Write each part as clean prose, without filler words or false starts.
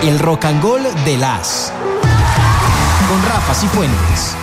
El Rock and Roll de las con Rafa Cifuentes.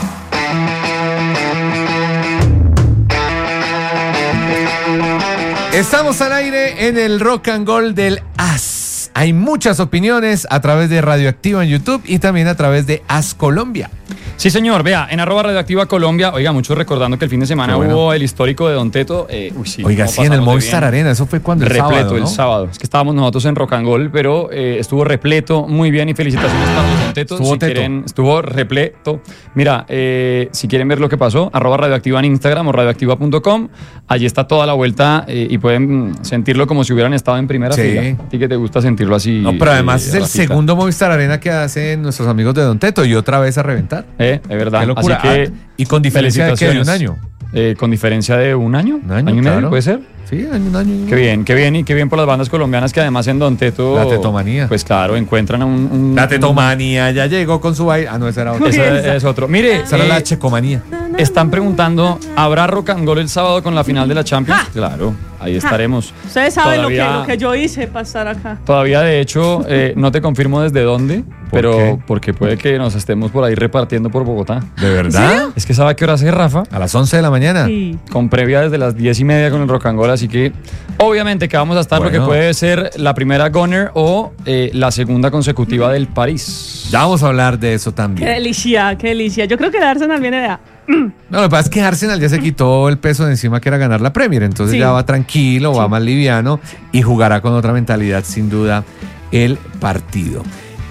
Estamos al aire en el Rock and Roll del AS. Hay muchas opiniones a través de Radioactiva en YouTube y también a través de AS Colombia. Sí, señor, vea, en @Radioactiva Colombia, oiga, muchos recordando que el fin de semana hubo el histórico de Don Teto. Sí, oiga, sí, en el Movistar Arena, eso fue cuando repleto el sábado. Es que estábamos nosotros en Rock and Roll, pero estuvo repleto, muy bien, y felicitaciones para Don Teto. Estuvo repleto. Mira, si quieren ver lo que pasó, @Radioactiva en Instagram o radioactiva.com, allí está toda la vuelta y pueden sentirlo como si hubieran estado en primera fila. ¿A ti que te gusta sentirlo así? No, pero además es el segundo Movistar Arena que hacen nuestros amigos de Don Teto y otra vez a reventar. Es verdad. Qué locura. Así que, y con diferencia de un año. Con diferencia de un año. Un año, ¿Año y claro. medio puede ser? Sí, un año. Qué bien por las bandas colombianas que además en Don Teto. La Tetomanía. Pues claro, encuentran La Tetomanía ya llegó con su baile. Ah, no, ese era otro. Ese es otro. Mire. Esa era la Checomanía. Están preguntando, ¿habrá Rock and Roll el sábado con la final de la Champions? Claro, ahí estaremos. Ustedes saben lo que yo hice para estar acá. Todavía, de hecho, no te confirmo desde dónde, pero porque puede que nos estemos por ahí repartiendo por Bogotá. ¿De verdad? Es que ¿sabe a qué hora es, Rafa? A las 11 de la mañana. Sí. Con previa desde las 10:30 con el Rock and Roll, así que obviamente que vamos a estar porque puede ser la primera Goner o la segunda consecutiva del París. Ya vamos a hablar de eso también. Qué delicia, qué delicia. Yo creo que el Arsenal viene de... No, lo que pasa es que Arsenal ya se quitó el peso de encima que era ganar la Premier, entonces ya va tranquilo, va más liviano y jugará con otra mentalidad sin duda el partido.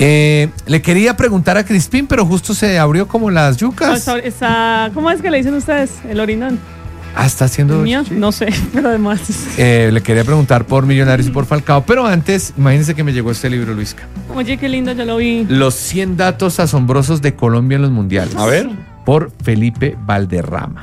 Le quería preguntar a Crispín, pero justo se abrió como las yucas. ¿Cómo es que le dicen ustedes? El orinón. Está haciendo... ¿Mío? Sí. No sé, pero además... Le quería preguntar por Millonarios y por Falcao, pero antes, imagínense que me llegó este libro, Luisca. Oye, qué lindo, yo lo vi. Los 100 datos asombrosos de Colombia en los mundiales. A ver. Por Felipe Valderrama.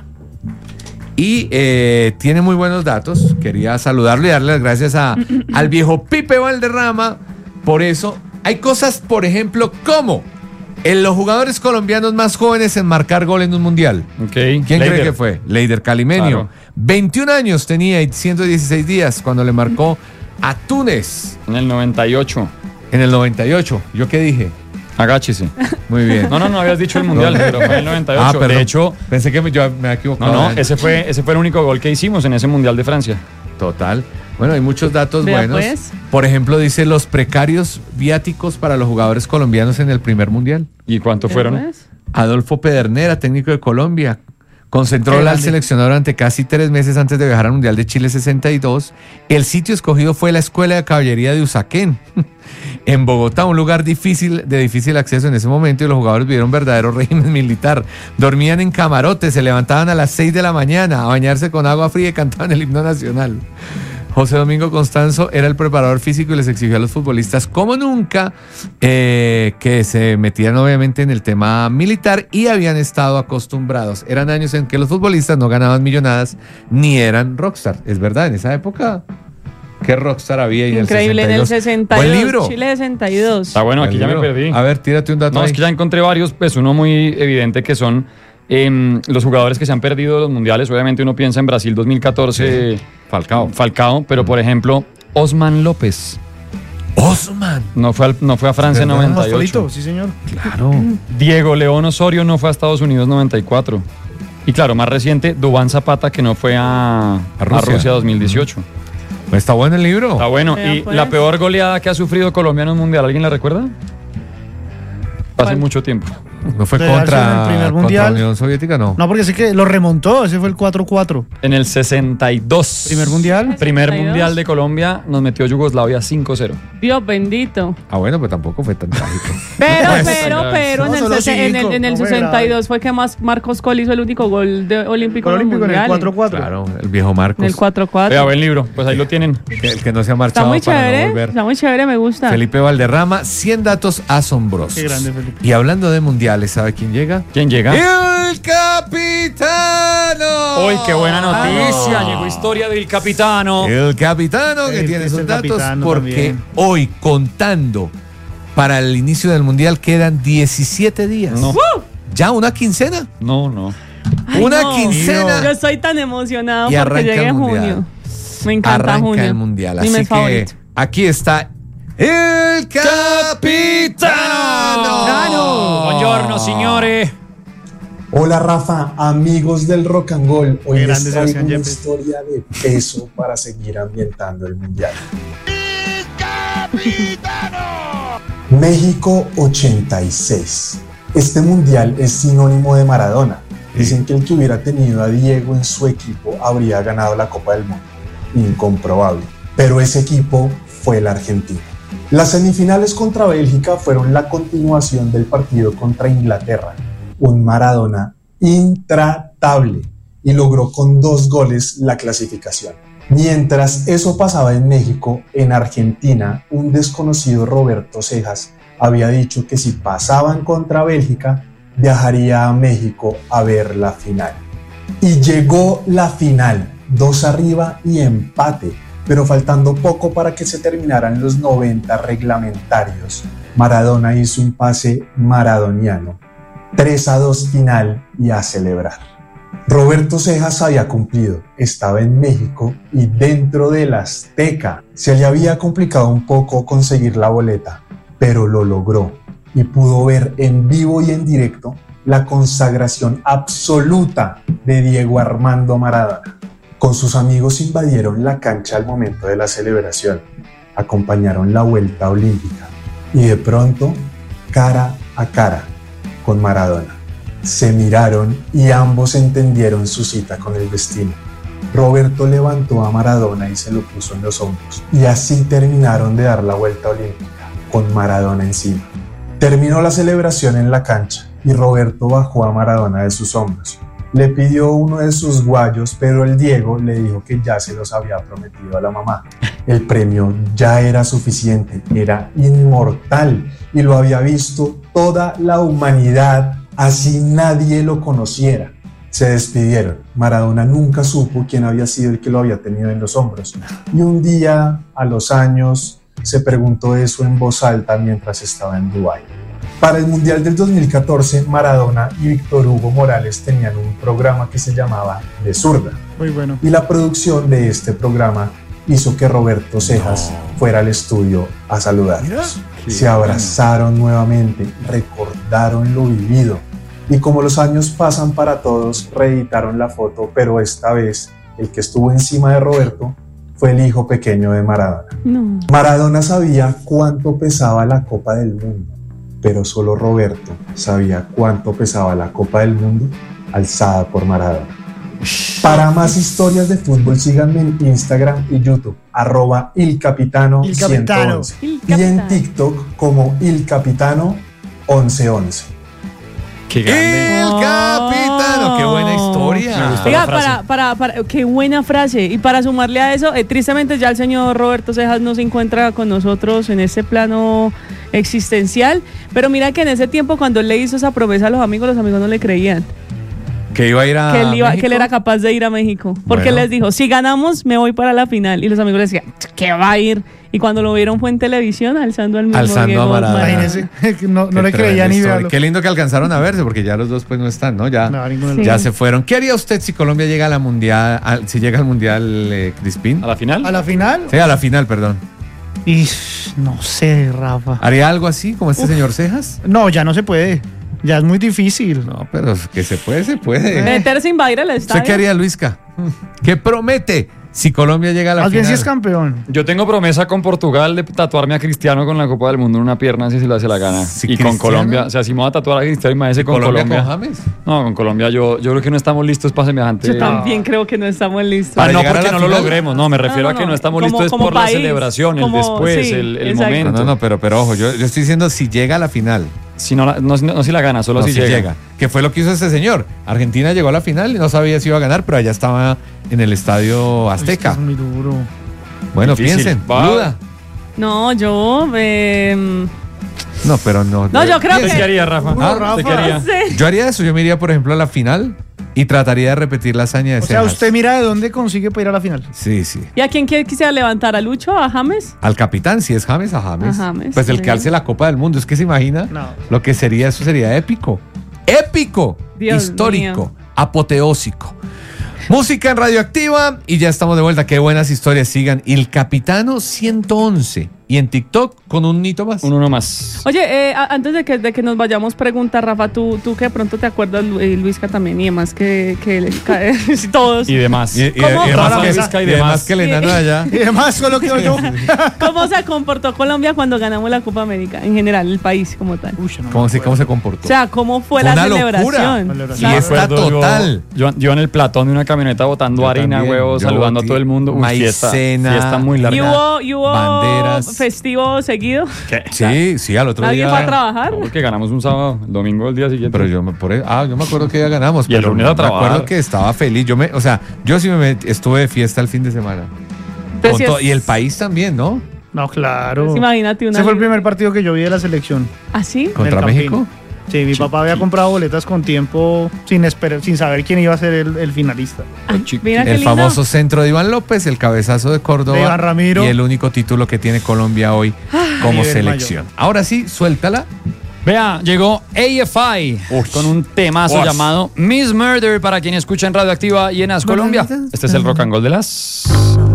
Y tiene muy buenos datos. Quería saludarlo y darle las gracias al viejo Pipe Valderrama. Por eso, hay cosas, por ejemplo, como los jugadores colombianos más jóvenes en marcar gol en un mundial. Okay. ¿Quién cree que fue? Leider Calimenio. Claro. 21 años tenía y 116 días cuando le marcó a Túnez. En el 98. En el 98. ¿Yo qué dije? Agáchese. Muy bien. No habías dicho el mundial, pero fue en el 98. Perdón. De hecho, pensé que yo me había equivocado. Ese fue el único gol que hicimos en ese mundial de Francia. Total. Bueno, hay muchos datos buenos. Pues. Por ejemplo, dice los precarios viáticos para los jugadores colombianos en el primer mundial. ¿Y cuánto fueron? Pues. Adolfo Pedernera, técnico de Colombia, concentró al seleccionador durante casi 3 meses antes de viajar al Mundial de Chile 62. El sitio escogido fue la Escuela de Caballería de Usaquén, en Bogotá, un lugar de difícil acceso en ese momento, y los jugadores vivieron verdadero régimen militar. Dormían en camarotes, se levantaban a las 6 de la mañana a bañarse con agua fría y cantaban el himno nacional. José Domingo Constanzo era el preparador físico y les exigió a los futbolistas como nunca que se metieran obviamente en el tema militar, y habían estado acostumbrados. Eran años en que los futbolistas no ganaban millonadas ni eran rockstar. Es verdad, en esa época, ¿qué rockstar había? Increíble, en el 62. Buen libro. Chile 62. Está bueno, aquí ya me perdí. A ver, tírate un dato. No, ahí. es que ya encontré varios, pues uno muy evidente que son los jugadores que se han perdido los mundiales. Obviamente uno piensa en Brasil 2014, Falcao, pero por ejemplo, Osman López. Osman. No fue a Francia en 98. Sí, señor. Claro. Diego León Osorio no fue a Estados Unidos 94. Y claro, más reciente, Duván Zapata, que no fue a Rusia 2018. Pues está bueno el libro. Está bueno. Y pues. la peor goleada que ha sufrido Colombia en un mundial, ¿alguien la recuerda? Hace mucho tiempo. ¿No fue De contra el primer la mundial. Unión Soviética? No. No, porque sí que lo remontó, ese fue el 4-4. En el 62. ¿Primer mundial? Primer 62. mundial de Colombia, nos metió Yugoslavia 5-0. Dios bendito. Ah, bueno, pues tampoco fue tan trágico. Pero No, solo en el cinco, 62 fue que Marcos Col hizo el único gol olímpico en Olímpico en el mundiales. 4-4. Claro, el viejo Marcos. En el 4-4. Vea, buen libro, pues ahí lo tienen. El que no se ha Está marchado muy para no chévere, volver. está muy chévere, me gusta. Felipe Valderrama, 100 datos asombrosos. Qué grande, Felipe. Y hablando de mundiales, ¿sabe quién llega? ¿Quién llega? ¡El capitano! ¡Hoy qué buena noticia! Llegó historia del capitano. El capitano que El tiene sus el datos, capitano porque también. hoy, contando para el inicio del mundial, quedan 17 días. No. ¿Ya una quincena? No. Ay, una no. quincena. Yo estoy tan emocionado Y porque arranca llegue el mundial. junio. Me encanta Arranca junio. el mundial. Mi Así mes que favorito. aquí está el capitano. Buongiorno, signore. Hola Rafa, amigos del Rock and Roll. Hoy Qué les grande traigo Sebastián una Yepes. historia de peso para seguir ambientando el Mundial. México 86. Este Mundial es sinónimo de Maradona. Dicen que el que hubiera tenido a Diego en su equipo habría ganado la Copa del Mundo. Incomprobable. Pero ese equipo fue la Argentina. Las semifinales contra Bélgica fueron la continuación del partido contra Inglaterra. Un Maradona intratable y logró con 2 goles la clasificación. Mientras eso pasaba en México, en Argentina, un desconocido Roberto Cejas había dicho que si pasaban contra Bélgica, viajaría a México a ver la final. Y llegó la final, 2 arriba y empate, pero faltando poco para que se terminaran los 90 reglamentarios. Maradona hizo un pase maradoniano, 3-2 final y a celebrar. Roberto Cejas había cumplido, estaba en México y dentro del Azteca. Se le había complicado un poco conseguir la boleta, pero lo logró y pudo ver en vivo y en directo la consagración absoluta de Diego Armando Maradona. Con sus amigos invadieron la cancha al momento de la celebración, acompañaron la vuelta olímpica y de pronto, cara a cara con Maradona. Se miraron y ambos entendieron su cita con el destino. Roberto levantó a Maradona y se lo puso en los hombros. Y así terminaron de dar la vuelta olímpica, con Maradona encima. Terminó la celebración en la cancha y Roberto bajó a Maradona de sus hombros. Le pidió uno de sus guayos, pero el Diego le dijo que ya se los había prometido a la mamá. El premio ya era suficiente, era inmortal y lo había visto toda la humanidad. Así nadie lo conociera. Se despidieron. Maradona nunca supo quién había sido el que lo había tenido en los hombros. Y un día, a los años, se preguntó eso en voz alta mientras estaba en Dubái. Para el Mundial del 2014, Maradona y Víctor Hugo Morales tenían un programa que se llamaba De Zurda. Muy bueno. Y la producción de este programa hizo que Roberto Cejas fuera al estudio a saludarlos. Se abrazaron nuevamente, recordaron lo vivido y como los años pasan para todos, reeditaron la foto, pero esta vez el que estuvo encima de Roberto fue el hijo pequeño de Maradona. No. Maradona sabía cuánto pesaba la Copa del Mundo, pero solo Roberto sabía cuánto pesaba la Copa del Mundo alzada por Maradona. Para más historias de fútbol, síganme en Instagram y YouTube, @ilcapitano111 y en TikTok como ilcapitano1111. Qué grande. ¡El capitano! ¡Qué buena historia! Me gustó. Oiga, la frase. qué buena frase. Y para sumarle a eso, tristemente ya el señor Roberto Cejas no se encuentra con nosotros en ese plano existencial. Pero mira que en ese tiempo, cuando él le hizo esa promesa a los amigos no le creían. Que iba a ir a Que él era capaz de ir a México. Porque Bueno. él les dijo, si ganamos, me voy para la final. Y los amigos le decían, ¿qué va a ir? Y cuando lo vieron fue en televisión, alzando al mismo Alzando Diego a Maradona. Imagínese, que no Qué le creía tremenda ni historia. verlo. Qué lindo que alcanzaron a verse, porque ya los dos pues no están, ¿no? Ya, No, ninguno de Sí. los ya dos. se fueron. ¿Qué haría usted si Colombia llega a la mundial, si llega al mundial, Crispín? ¿A la final? ¿A la final? Sí, a la final, perdón. Y no sé, Rafa. ¿Haría algo así como este señor Cejas? No, ya no se puede. Ya es muy difícil. No, pero que se puede, se puede. Meterse a invadir el estadio. ¿Usted qué haría, Luisca? ¿Qué promete si Colombia llega a la Más bien final? si es campeón. Yo tengo promesa con Portugal de tatuarme a Cristiano con la Copa del Mundo en una pierna si se la gana. Sí, y con Cristiano. Colombia, o sea, si me voy a tatuar a Cristiano, imagínese con Colombia. con James? No, con Colombia yo creo que no estamos listos para semejante. Yo también creo que no estamos listos. Para no llegar a porque la no lo final. logremos, no, me refiero a que no estamos Como- listos como por la país, celebración, el como- después, sí, el exacto. momento. No, pero ojo, yo estoy diciendo si llega a la final. Si no, no si la gana, solo No, si llega. Que fue lo que hizo este señor. Argentina llegó a la final y no sabía si iba a ganar, pero allá estaba en el estadio Azteca. Es muy duro. Bueno, Difícil. piensen. Va. Duda. No, yo... No, pero no. No, yo creo ¿Usted que- qué haría, Rafa? Rafa. ¿Usted qué haría? no sé. Yo haría eso, yo me iría, por ejemplo, a la final y trataría de repetir la hazaña de O sea, Cejas. usted mira de dónde consigue para ir a la final. Sí, sí. ¿Y a quién quisiera levantar? ¿A Lucho? ¿A James? Al capitán, si es James, a James. A James, Pues el sí. que alce la Copa del Mundo. Es que se imagina No. lo que sería, eso sería épico. Épico. Dios Histórico. mío. Apoteósico. Música en Radioactiva y ya estamos de vuelta. Qué buenas historias. Sigan Il Capitano 111 Y en TikTok con un hito más. Uno más. Oye, antes de que nos vayamos, pregunta, Rafa, tú que de pronto te acuerdas, Luisca también, y demás que todos. Y demás. Y ¿Cómo? además que, Luisca y además que el enano de allá. Y además, con lo que yo. ¿Cómo se comportó Colombia cuando ganamos la Copa América? En general, el país como tal. Uy, no me ¿Cómo se acuerdo. comportó? O sea, ¿cómo fue Fue la una celebración? locura. Y está total. Yo en el platón de una camioneta botando Yo harina, también. huevos, Yo saludando a botí todo el mundo. Uy, maicena. fiesta muy ¿Y larga. hubo banderas. festivo seguido? Sí, al otro ¿Alguien fue a día. trabajar? Porque ganamos un sábado, el domingo el día siguiente. Pero yo me acuerdo que ya ganamos. Y el pero lunes a me trabajar. acuerdo que estaba feliz. Yo sí estuve de fiesta el fin de semana. Entonces, Y el país también, ¿no? No, claro. Pues imagínate una. Ese fue el primer partido que yo vi de la selección. ¿Ah, sí? ¿Contra Campín. México? Sí, mi papá había comprado boletas con tiempo sin saber quién iba a ser el finalista. Ah, mira qué El lindo. famoso centro de Iván López, el cabezazo de Córdoba. De Iván Ramiro. Y el único título que tiene Colombia hoy como nivel selección. mayor. Ahora sí, suéltala. Vea, llegó AFI con un temazo llamado Miss Murder para quien escucha en Radioactiva y en As Colombia. Este es el Rock and Roll de las...